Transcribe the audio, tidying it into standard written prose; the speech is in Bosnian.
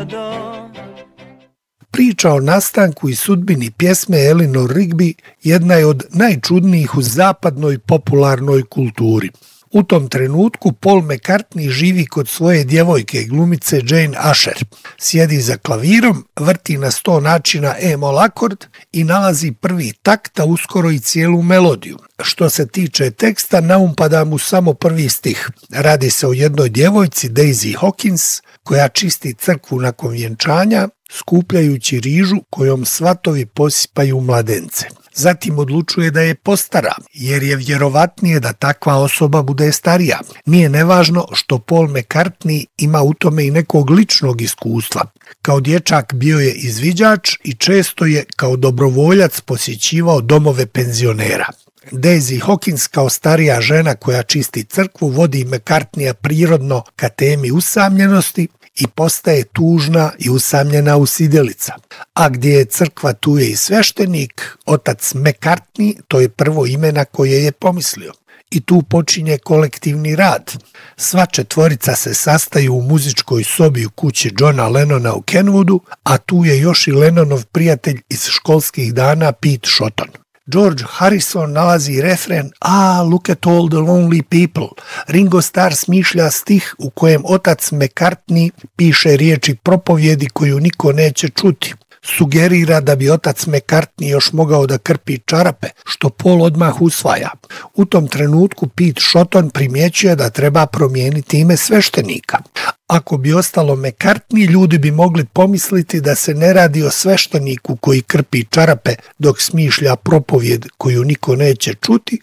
Priča o nastanku i sudbini pjesme Eleanor Rigby jedna je od najčudnijih u zapadnoj popularnoj kulturi. U tom trenutku Paul McCartney živi kod svoje djevojke, glumice Jane Asher. Sjedi za klavirom, vrti na 100 načina E-mol akord i nalazi prvi takt, a uskoro i cijelu melodiju. Što se tiče teksta, na um pada mu samo prvi stih. Radi se o jednoj djevojci, Daisy Hawkins, koja čisti crkvu nakon vjenčanja, skupljajući rižu kojom svatovi posipaju mladence. Zatim odlučuje da je postara, jer je vjerovatnije da takva osoba bude starija. Nije nevažno što Paul McCartney ima u tome i nekog ličnog iskustva. Kao dječak bio je izviđač i često je kao dobrovoljac posjećivao domove penzionera. Daisy Hawkins kao starija žena koja čisti crkvu vodi McCartneya prirodno ka temi usamljenosti i postaje tužna i usamljena usidjelica. A gdje je crkva, tu je i sveštenik, otac McCartney, to je prvo ime na koje je pomislio. I tu počinje kolektivni rad. Sva četvorica se sastaju u muzičkoj sobi u kući Johna Lennona u Kenwoodu, a tu je još i Lennonov prijatelj iz školskih dana Pete Shotton. George Harrison nalazi refren Look at all the lonely people. Ringo Starr smišlja stih u kojem otac McCartney piše riječi propovjedi koju niko neće čuti. Sugerira da bi otac McCartney još mogao da krpi čarape, što Paul odmah usvaja. U tom trenutku Pete Shotton primjećuje da treba promijeniti ime sveštenika. Ako bi ostalo McCartney, ljudi bi mogli pomisliti da se ne radi o svešteniku koji krpi čarape dok smišlja propovjed koju niko neće čuti,